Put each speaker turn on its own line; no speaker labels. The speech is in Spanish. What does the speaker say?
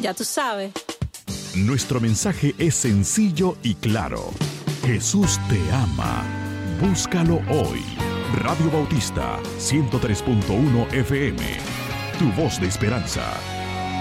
Ya tú sabes.
Nuestro mensaje es sencillo y claro. Jesús te ama. Búscalo hoy. Radio Bautista 103.1 FM. Tu voz de esperanza.